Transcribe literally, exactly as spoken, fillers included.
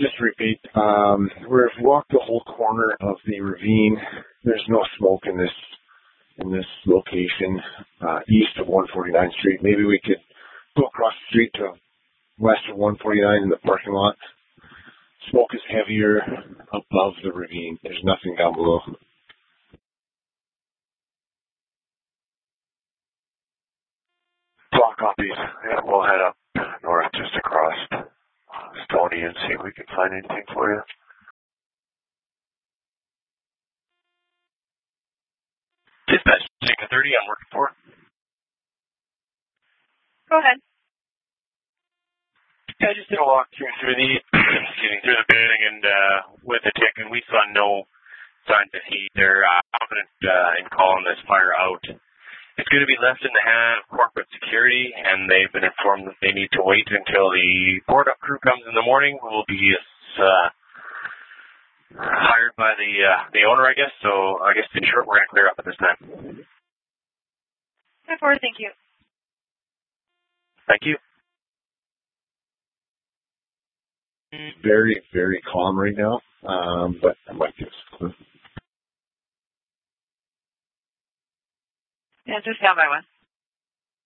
Just to repeat, um, we've walked the whole corner of the ravine. There's no smoke in this in this location, uh, east of one forty-ninth Street. Maybe we could go across the street to west of one forty-nine in the parking lot. Smoke is heavier above the ravine. There's nothing down below. Block copies. Yeah, we'll head up north just across Stony and see if we can find anything for you. Dispatch, Chicken thirty, I'm working for. Go ahead. Yeah, just did a walk through through the excuse me, through the building and uh, with the tick, and we saw no signs of heat. They're uh, confident uh, in calling this fire out. It's going to be left in the hand of corporate security, and they've been informed that they need to wait until the board-up crew comes in the morning, who will be uh, hired by the uh, the owner, I guess. So I guess in short, we're going to clear up at this time. ten four, thank you. Thank you. Very, very calm right now, um, but I might give us a clue. Yeah, just down by one.